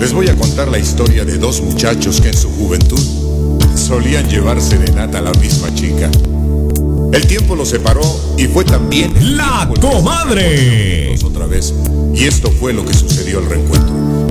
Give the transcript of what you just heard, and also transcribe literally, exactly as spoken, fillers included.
Les voy a contar la historia de dos muchachos que en su juventud solían llevar serenata a la misma chica. El tiempo los separó y fue también ¡La comadre! otra vez. Y esto fue lo que sucedió al reencuentro.